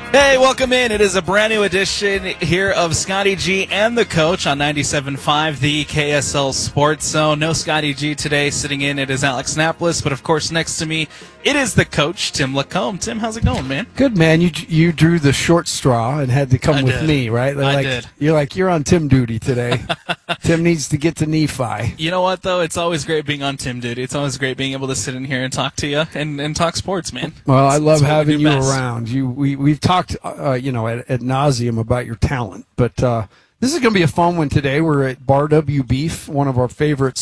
Hey, welcome in. It is a brand new edition here of Scotty G and the Coach on 97.5, the KSL Sports Zone. No Scotty G today. Sitting in, it is Alex Napolis, but of course next to me, it is the Coach, Tim Lacombe. Tim, how's it going, man? Good, man. You drew the short straw and had to come with me, right? I did. You're on Tim duty today. Tim needs to get to Nephi. You know what, though? It's always great being on Tim duty. It's always great being able to sit in here and talk to you and talk sports, man. Well, I love having you best. around. We've talked, at nauseum about your talent, but this is going to be a fun one today. We're at Bar W Beef, one of our favorite